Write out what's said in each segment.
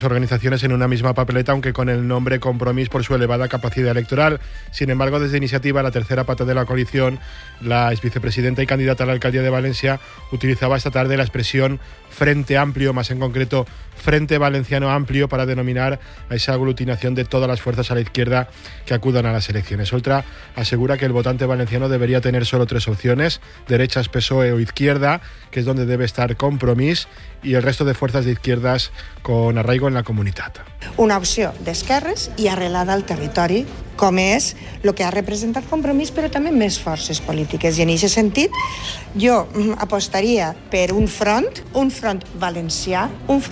organizaciones en una misma papeleta, aunque con el nombre Compromís por su elevada capacidad electoral. Sin embargo, desde Iniciativa, la tercera pata de la coalición, la exvicepresidenta y candidata a la alcaldía de Valencia utilizaba esta tarde la expresión Frente Amplio, más en concreto Frente Valenciano Amplio, para denominar a esa aglutinación de todas las fuerzas a la izquierda que acudan a las elecciones. Oltra asegura que el votante valenciano debería tener solo tres opciones: derechas, PSOE o izquierda, que es donde debe estar Compromís, i el resto de fuerzas d'izquierdes con arraigo en la comunitat. Una opció d'esquerres i arrelada al territori, com és el que ha representat Compromís, però també més forces polítiques. I en aquest sentit, jo apostaria per un front valencià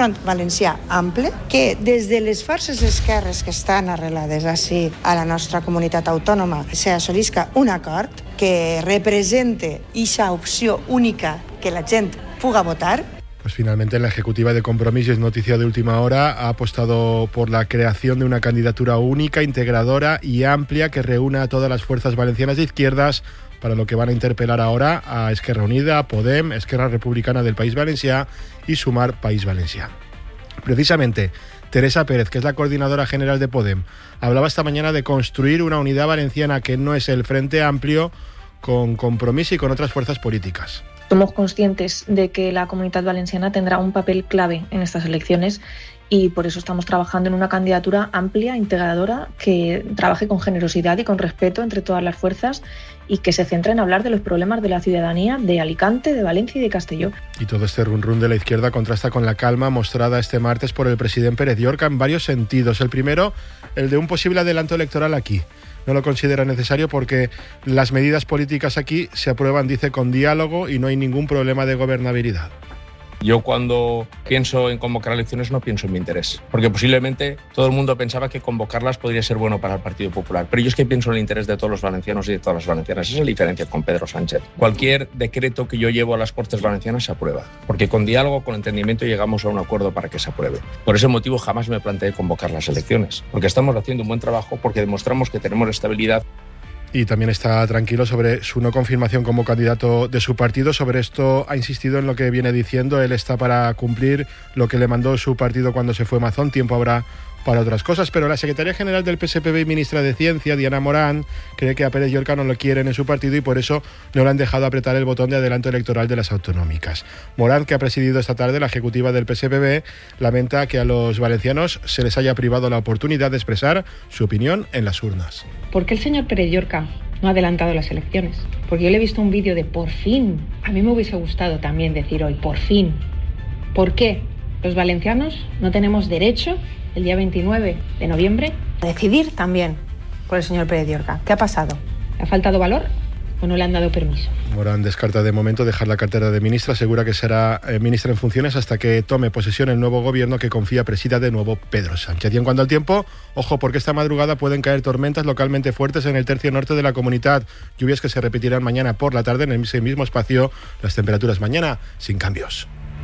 ample, que des de les forces esquerres que estan arrelades així a la nostra comunitat autònoma s'assolisca un acord que represente aquesta opció única que la gent puga votar. Pues finalmente la ejecutiva de Compromís, y es noticia de última hora, ha apostado por la creación de una candidatura única, integradora y amplia que reúna a todas las fuerzas valencianas de izquierdas, para lo que van a interpelar ahora a Esquerra Unida, Podem, Esquerra Republicana del País Valencià y Sumar País Valencià. Precisamente, Teresa Pérez, que es la coordinadora general de Podem, hablaba esta mañana de construir una unidad valenciana que no es el Frente Amplio, con Compromís y con otras fuerzas políticas. Somos conscientes de que la Comunitat Valenciana tendrá un papel clave en estas elecciones y por eso estamos trabajando en una candidatura amplia, integradora, que trabaje con generosidad y con respeto entre todas las fuerzas y que se centre en hablar de los problemas de la ciudadanía de Alicante, de Valencia y de Castelló. Y todo este run-run de la izquierda contrasta con la calma mostrada este martes por el presidente Pérez Llorca en varios sentidos. El primero, el de un posible adelanto electoral aquí. No lo considera necesario porque las medidas políticas aquí se aprueban, dice, con diálogo y no hay ningún problema de gobernabilidad. Yo cuando pienso en convocar elecciones no pienso en mi interés, porque posiblemente todo el mundo pensaba que convocarlas podría ser bueno para el Partido Popular, pero yo es que pienso en el interés de todos los valencianos y de todas las valencianas. Esa es la diferencia con Pedro Sánchez. Cualquier decreto que yo llevo a las Cortes Valencianas se aprueba, porque con diálogo, con entendimiento llegamos a un acuerdo para que se apruebe. Por ese motivo jamás me planteé convocar las elecciones, porque estamos haciendo un buen trabajo, porque demostramos que tenemos estabilidad. Y también está tranquilo sobre su no confirmación como candidato de su partido. Sobre esto ha insistido en lo que viene diciendo. Él está para cumplir lo que le mandó su partido cuando se fue Mazón. Tiempo habrá para otras cosas, pero la secretaria general del PSPV y ministra de Ciencia, Diana Morán, cree que a Pérez Llorca no lo quieren en su partido y por eso no le han dejado apretar el botón de adelanto electoral de las autonómicas. Morán, que ha presidido esta tarde la ejecutiva del PSPV, lamenta que a los valencianos se les haya privado la oportunidad de expresar su opinión en las urnas. ¿Por qué el señor Pérez Llorca no ha adelantado las elecciones? Porque yo le he visto un vídeo de por fin. A mí me hubiese gustado también decir hoy, por fin. ¿Por qué? Los valencianos no tenemos derecho el día 29 de noviembre A decidir también por el señor Pérez Llorca. ¿Qué ha pasado? ¿Le ha faltado valor o no le han dado permiso? Morán descarta de momento dejar la cartera de ministra, asegura que será ministra en funciones hasta que tome posesión el nuevo gobierno que confía presida de nuevo Pedro Sánchez. Y en cuanto al tiempo, ojo, porque esta madrugada pueden caer tormentas localmente fuertes en el tercio norte de la comunidad, lluvias que se repetirán mañana por la tarde en ese mismo espacio. Las temperaturas mañana sin cambios.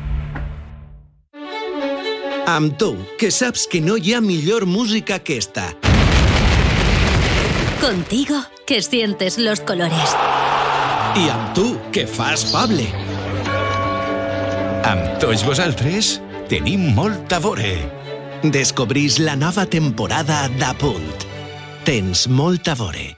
Amb tu, que saps que no hi ha millor música que esta. Contigo, que sientes los colores. I amb tu, que fas Pable. Amb tots vosaltres tenim molt a veure. Descobrís la nova temporada d'A Punt. Tens molt a veure.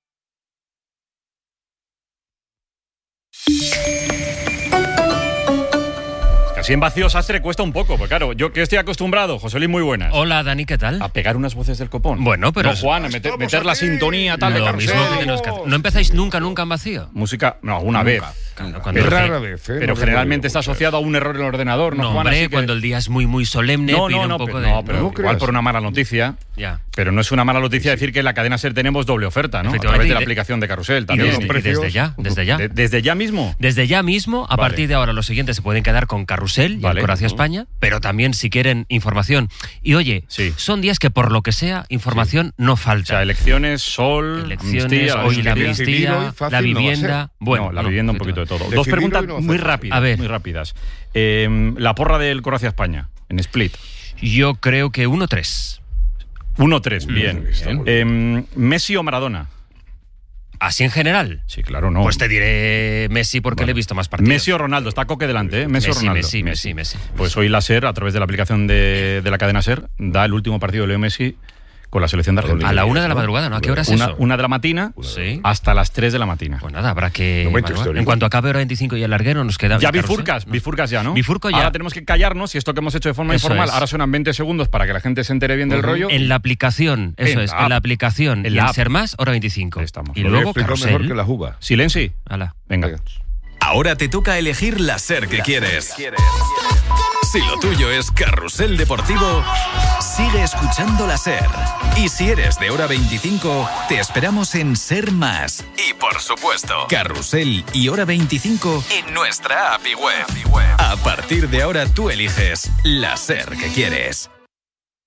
Así en vacío sastre cuesta un poco, porque claro, yo que estoy acostumbrado, José Luis, muy buenas. Hola, Dani, ¿qué tal? A pegar unas voces del copón. Bueno, pero... No, Juan, a meter la sintonía tal de Carrusel. ¿No empezáis nunca en vacío? Música, no, alguna vez. Claro, es rara vez, pero generalmente está asociado a un error en el ordenador, ¿no, Juan? Hombre, cuando el día es muy, muy solemne, pide un poco de... No, pero igual por una mala noticia. Ya. Pero no es una mala noticia decir que en la cadena SER tenemos doble oferta, ¿no? A través de la aplicación de Carrusel también. Y desde ya. ¿Desde ya mismo? Desde ya mismo, a partir de ahora los siguientes se pueden quedar con Carrusel y el Corazón España, pero también si quieren información. Y oye, son días que por lo que sea, información no falta. O sea, elecciones, sol, elecciones, hoy la amnistía, la vivienda... Bueno, la vivienda un poquito de todo. Dos preguntas muy rápidas. A ver. Muy rápidas. La porra del Croacia España, en Split. Yo creo que 1-3. 1-3, bien. ¿Messi o Maradona? ¿Así en general? Sí, claro, no. Pues te diré Messi porque le he visto más partidos. Messi o Ronaldo, está Coque delante, ¿eh? Messi o Ronaldo. Messi. Pues hoy la SER, a través de la aplicación de la cadena SER, da el último partido de Leo Messi con la selección de Argentina. A la 1 de la madrugada, ¿no? ¿A qué hora es eso? 1 de la mañana hasta las 3 de la mañana. Pues nada, habrá que... En cuanto acabe hora 25 y el larguero nos queda... Ya bifurcas ya, ¿no? Bifurco ya. Ahora tenemos que callarnos y esto que hemos hecho de forma informal, ahora suenan 20 segundos para que la gente se entere bien del rollo. En la aplicación, en la aplicación. En el Ser Más, hora 25. Estamos. Y luego carrusel. Mejor que la juba. Silenci. Hala. Venga. Ahora te toca elegir la SER que quieres. Si lo tuyo es carrusel deportivo, sigue escuchando la SER. Y si eres de hora 25, te esperamos en Ser Más. Y por supuesto, carrusel y hora 25 en nuestra app y web. A partir de ahora tú eliges la SER que quieres.